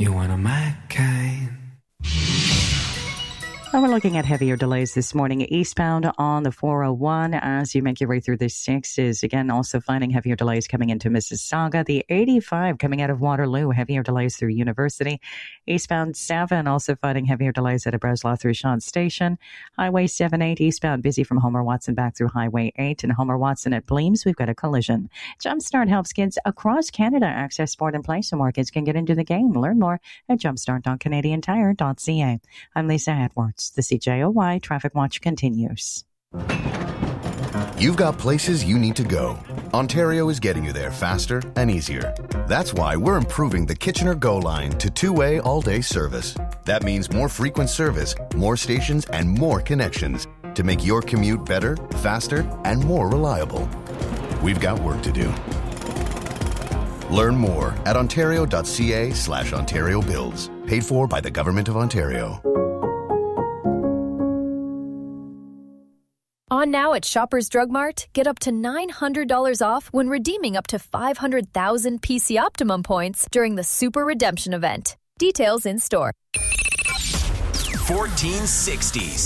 You're one of my kind. Well, we're looking at heavier delays this morning eastbound on the 401 as you make your way through the 6s. Again, also finding heavier delays coming into Mississauga. The 85 coming out of Waterloo, heavier delays through University. Eastbound 7 also finding heavier delays out of Breslau through Sean Station. Highway 78 eastbound busy from Homer Watson back through Highway 8 and Homer Watson at Bleems. We've got a collision. Jumpstart helps kids across Canada access sport and play so more kids can get into the game. Learn more at jumpstart.canadiantire.ca. I'm Lisa Edwards. The CJOY Traffic Watch continues. You've got places you need to go. Ontario is getting you there faster and easier. That's why we're improving the Kitchener Go line to two-way all-day service. That means more frequent service, more stations, and more connections to make your commute better, faster, and more reliable. We've got work to do. Learn more at ontario.ca/Ontario Builds. Paid for by the Government of Ontario. On now at Shoppers Drug Mart, get up to $900 off when redeeming up to 500,000 PC Optimum points during the Super Redemption event. Details in store. 1460s.